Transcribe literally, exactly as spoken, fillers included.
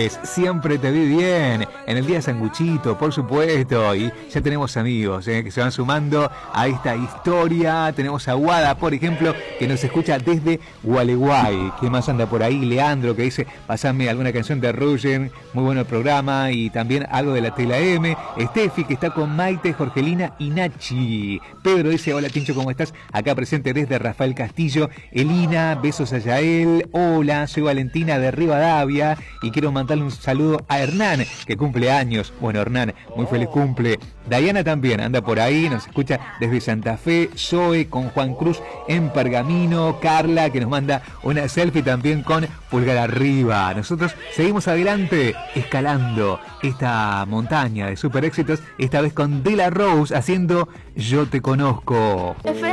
Ángeles, siempre te vi bien. En el día de Sanguchito, por supuesto. Y ya tenemos amigos eh, que se van sumando a esta historia. Tenemos a Guada, por ejemplo, que nos escucha desde Gualeguay. ¿Quién más anda por ahí? Leandro, que dice, pasame alguna canción de Rugen. Muy bueno el programa. Y también algo de la Tela M. Steffi, que está con Maite, Jorgelina y Nachi. Pedro dice, hola Tincho, ¿cómo estás? Acá presente desde Rafael Castillo. Elina, besos a Yael. Hola, soy Valentina de Rivadavia y quiero mandarle un saludo a Hernán, que cumple años. Bueno, Hernán, muy feliz cumple. Diana también anda por ahí, nos escucha desde Santa Fe. Zoe con Juan Cruz en Pergamino. Carla, que nos manda una selfie también con pulgar arriba. Nosotros seguimos adelante, escalando esta montaña de super éxitos, esta vez con De La Rose haciendo Yo Te Conozco. F